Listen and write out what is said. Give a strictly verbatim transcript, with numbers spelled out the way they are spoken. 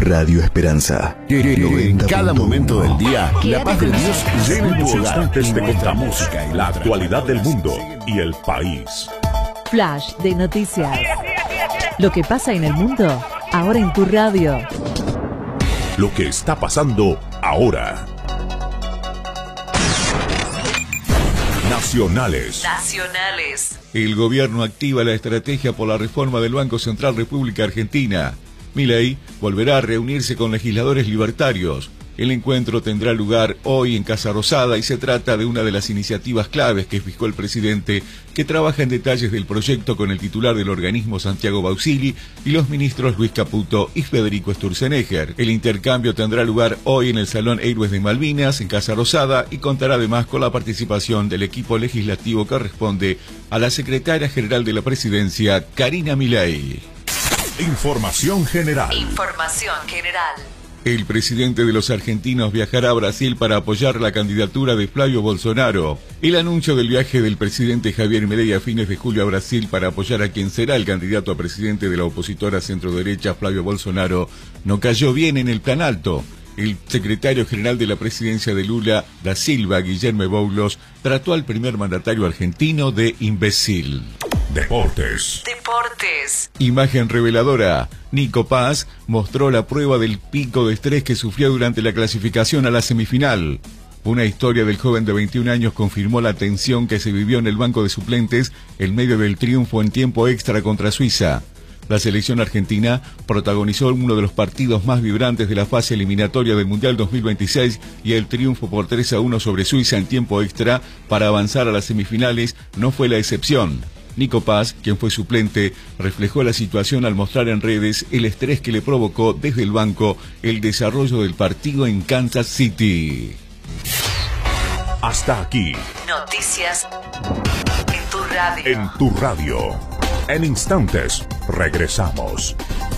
Radio Esperanza. Que en cada momento del día, la paz de Dios llene tu hogar. Instantes te contamos la actualidad del mundo y el país. Flash de noticias. Lo que pasa en el mundo, ahora en tu radio. Lo que está pasando ahora. Nacionales. Nacionales. El gobierno activa la estrategia por la reforma del Banco Central República Argentina. Milei volverá a reunirse con legisladores libertarios. El encuentro tendrá lugar hoy en Casa Rosada y se trata de una de las iniciativas claves que fijó el presidente, que trabaja en detalles del proyecto con el titular del organismo Santiago Bausili y los ministros Luis Caputo y Federico Sturzenegger. El intercambio tendrá lugar hoy en el Salón Héroes de Malvinas, en Casa Rosada, y contará además con la participación del equipo legislativo que responde a la secretaria general de la presidencia, Karina Milei. Información general. Información general. El presidente de los argentinos viajará a Brasil para apoyar la candidatura de Flavio Bolsonaro. El anuncio del viaje del presidente Javier Milei a fines de julio a Brasil para apoyar a quien será el candidato a presidente de la opositora centroderecha Flavio Bolsonaro no cayó bien en el plan alto. El secretario general de la presidencia de Lula da Silva, Guillermo Boulos, trató al primer mandatario argentino de imbécil. Deportes. Deportes. Imagen reveladora. Nico Paz mostró la prueba del pico de estrés que sufrió durante la clasificación a la semifinal. Una historia del joven de veintiún años confirmó la tensión que se vivió en el banco de suplentes en medio del triunfo en tiempo extra contra Suiza. La selección argentina protagonizó uno de los partidos más vibrantes de la fase eliminatoria del Mundial dos mil veintiséis y el triunfo por tres a uno sobre Suiza en tiempo extra para avanzar a las semifinales no fue la excepción. Nico Paz, quien fue suplente, reflejó la situación al mostrar en redes el estrés que le provocó desde el banco el desarrollo del partido en Kansas City. Hasta aquí. Noticias en tu radio. En tu radio. En instantes, regresamos.